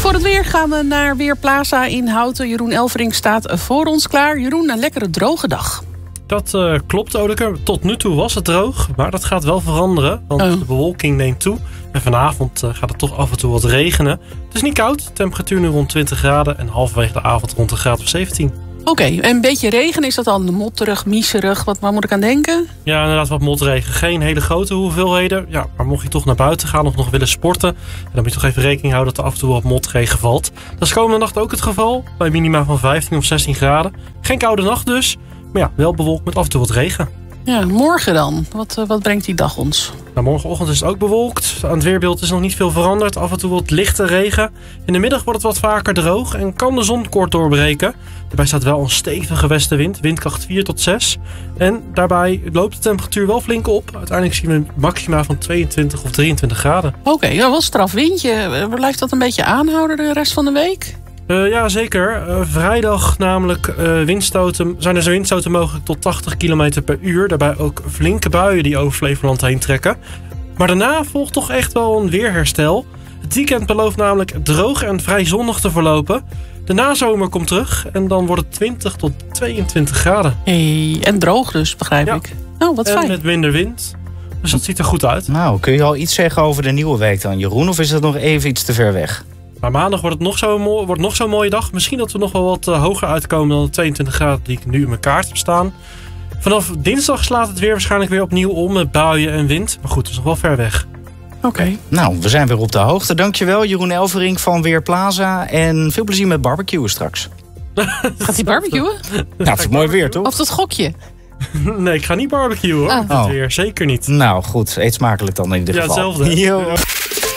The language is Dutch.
Voor het weer gaan we naar Weerplaza in Houten. Jeroen Elvering staat voor ons klaar. Jeroen, een lekkere droge dag. Dat klopt, Odeke. Tot nu toe was het droog, maar dat gaat wel veranderen. Want de bewolking neemt toe. En vanavond gaat het toch af en toe wat regenen. Het is niet koud. Temperatuur nu rond 20 graden. En halverwege de avond rond een graad of 17. Oké, en een beetje regen, is dat dan motterig, miezerig? Waar moet ik aan denken? Ja, inderdaad wat motregen. Geen hele grote hoeveelheden. Ja, maar mocht je toch naar buiten gaan of nog willen sporten, dan moet je toch even rekening houden dat er af en toe wat motregen valt. Dat is komende nacht ook het geval. Bij minima van 15 of 16 graden. Geen koude nacht dus. Maar ja, wel bewolkt met af en toe wat regen. Ja, morgen dan? Wat brengt die dag ons? Nou, morgenochtend is het ook bewolkt. Aan het weerbeeld is nog niet veel veranderd. Af en toe wat lichte regen. In de middag wordt het wat vaker droog en kan de zon kort doorbreken. Daarbij staat wel een stevige westenwind, windkracht 4 tot 6. En daarbij loopt de temperatuur wel flink op. Uiteindelijk zien we een maxima van 22 of 23 graden. Oké, ja, wel straf windje. Blijft dat een beetje aanhouden de rest van de week? Ja, zeker. Vrijdag namelijk zijn er windstoten mogelijk tot 80 km per uur. Daarbij ook flinke buien die over Flevoland heen trekken. Maar daarna volgt toch echt wel een weerherstel. Het weekend belooft namelijk droog en vrij zonnig te verlopen. De nazomer komt terug en dan wordt het 20 tot 22 graden. En droog dus, begrijp ik. Oh, wat fijn. En met minder wind. Dus dat ziet er goed uit. Nou, kun je al iets zeggen over de nieuwe week dan, Jeroen? Of is het nog even iets te ver weg? Maar maandag wordt het nog zo'n mooie dag. Misschien dat we nog wel wat hoger uitkomen dan de 22 graden die ik nu in mijn kaart heb staan. Vanaf dinsdag slaat het weer waarschijnlijk weer opnieuw om met buien en wind. Maar goed, het is nog wel ver weg. Oké. Nou, we zijn weer op de hoogte. Dankjewel, Jeroen Elvering van Weerplaza. En veel plezier met barbecuen straks. Gaat hij barbecuen? Nou, het is mooi weer, toch? Of dat gokje? Nee, ik ga niet barbecuen hoor. Het weer, zeker niet. Nou, goed. Eet smakelijk dan in ieder geval. Ja, hetzelfde.